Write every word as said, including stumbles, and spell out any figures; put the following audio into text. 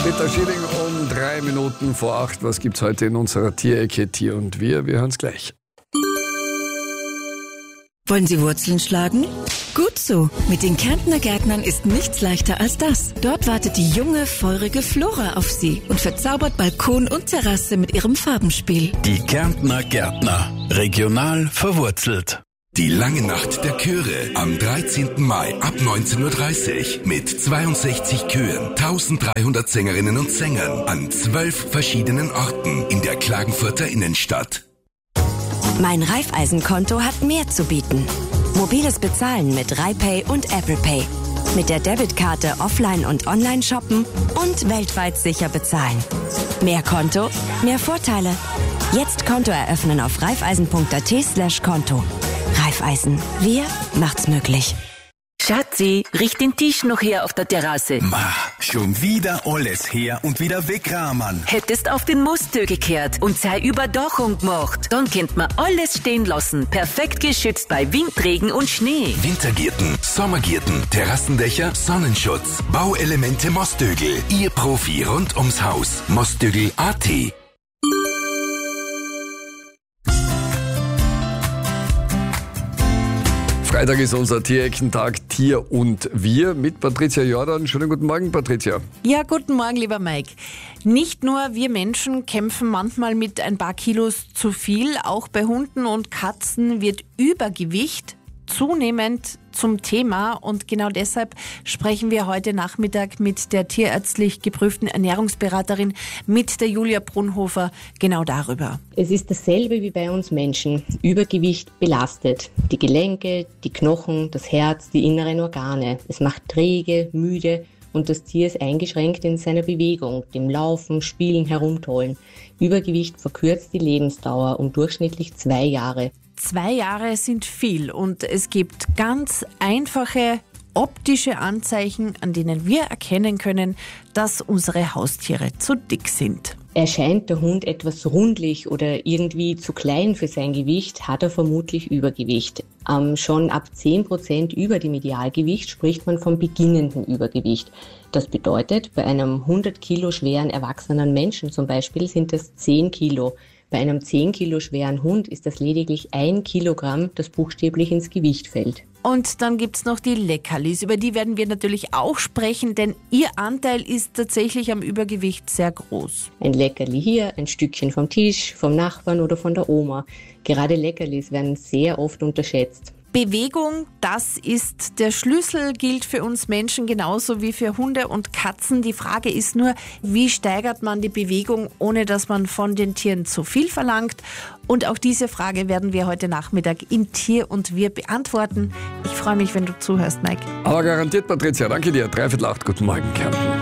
Peter Schilling um drei Minuten vor acht. Was gibt's heute in unserer Tierecke Tier und Wir? Wir hören's gleich. Wollen Sie Wurzeln schlagen? Gut so. Mit den Kärntner Gärtnern ist nichts leichter als das. Dort wartet die junge, feurige Flora auf Sie und verzaubert Balkon und Terrasse mit ihrem Farbenspiel. Die Kärntner Gärtner. Regional verwurzelt. Die lange Nacht der Chöre am dreizehnten Mai ab neunzehn Uhr dreißig mit zweiundsechzig Chören, dreizehnhundert Sängerinnen und Sängern an zwölf verschiedenen Orten in der Klagenfurter Innenstadt. Mein Raiffeisenkonto hat mehr zu bieten. Mobiles Bezahlen mit RaiPay und Apple Pay. Mit der Debitkarte offline und online shoppen und weltweit sicher bezahlen. Mehr Konto, mehr Vorteile. Jetzt Konto eröffnen auf raiffeisen.at slash Konto. Raiffeisen. Wir macht's möglich. Schatzi, riech den Tisch noch her auf der Terrasse. Ma, schon wieder alles her und wieder wegrahmen. Hättest auf den Mosttö gekehrt und sei Überdachung gemacht. Dann könnt man alles stehen lassen. Perfekt geschützt bei Wind, Regen und Schnee. Wintergärten, Sommergärten, Terrassendächer, Sonnenschutz, Bauelemente Mostögl. Ihr Profi rund ums Haus. Mostögl punkt at. Freitag ist unser Tiereckentag Tier und Wir mit Patricia Jordan. Schönen guten Morgen, Patricia. Ja, guten Morgen, lieber Mike. Nicht nur wir Menschen kämpfen manchmal mit ein paar Kilos zu viel. Auch bei Hunden und Katzen wird Übergewicht zunehmend zum Thema und genau deshalb sprechen wir heute Nachmittag mit der tierärztlich geprüften Ernährungsberaterin, mit der Julia Brunhofer, genau darüber. Es ist dasselbe wie bei uns Menschen. Übergewicht belastet die Gelenke, die Knochen, das Herz, die inneren Organe. Es macht träge, müde und das Tier ist eingeschränkt in seiner Bewegung, dem Laufen, Spielen, Herumtollen. Übergewicht verkürzt die Lebensdauer um durchschnittlich zwei Jahre. Zwei Jahre sind viel und es gibt ganz einfache optische Anzeichen, an denen wir erkennen können, dass unsere Haustiere zu dick sind. Erscheint der Hund etwas rundlich oder irgendwie zu klein für sein Gewicht, hat er vermutlich Übergewicht. Ähm, schon ab zehn Prozent über dem Idealgewicht spricht man vom beginnenden Übergewicht. Das bedeutet, bei einem hundert Kilo schweren erwachsenen Menschen zum Beispiel sind das zehn Kilo. Bei einem zehn Kilo schweren Hund ist das lediglich ein Kilogramm, das buchstäblich ins Gewicht fällt. Und dann gibt's noch die Leckerlis, über die werden wir natürlich auch sprechen, denn ihr Anteil ist tatsächlich am Übergewicht sehr groß. Ein Leckerli hier, ein Stückchen vom Tisch, vom Nachbarn oder von der Oma. Gerade Leckerlis werden sehr oft unterschätzt. Bewegung, das ist der Schlüssel, gilt für uns Menschen genauso wie für Hunde und Katzen. Die Frage ist nur, wie steigert man die Bewegung, ohne dass man von den Tieren zu viel verlangt? Und auch diese Frage werden wir heute Nachmittag in Tier und Wir beantworten. Ich freue mich, wenn du zuhörst, Mike. Aber garantiert, Patricia. Danke dir. Dreiviertel acht. Guten Morgen, Kärnten.